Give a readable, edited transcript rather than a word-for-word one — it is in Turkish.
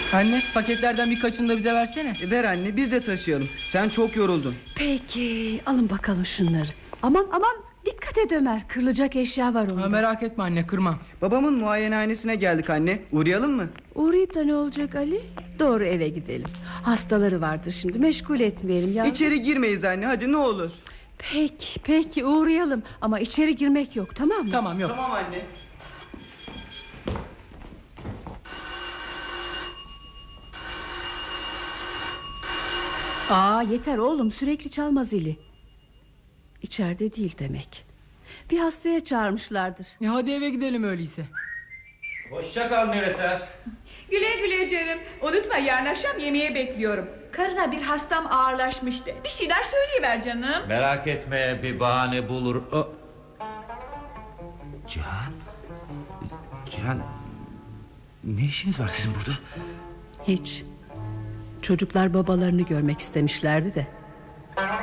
Anne, paketlerden birkaçını da bize versene. Ver anne, biz de taşıyalım. Sen çok yoruldun. Peki, alın bakalım şunları. Aman dikkat et Ömer, kırılacak eşya var onda. Merak etme anne, kırmam. Babamın muayenehanesine geldik anne. Uğrayalım mı? Uğrayıp da ne olacak Ali? Doğru eve gidelim. Hastaları vardır şimdi, meşgul etmeyelim yavrum. İçeri girmeyiz anne, hadi ne olur. Peki uğrayalım. Ama içeri girmek yok, tamam mı? Tamam, yok. Tamam anne. Yeter oğlum, sürekli çalma zili. İçeride değil demek. Bir hastaya çağırmışlardır. Hadi eve gidelim öyleyse. Hoşça kal Neveser. Güle güle canım. Unutma, yarın akşam yemeğe bekliyorum. Karına bir hastam ağırlaşmıştı. Bir şeyler söyleyiver canım. Merak etme, bir bahane bulur. Cihan, ne işiniz var sizin burada? Hiç. Çocuklar babalarını görmek istemişlerdi de.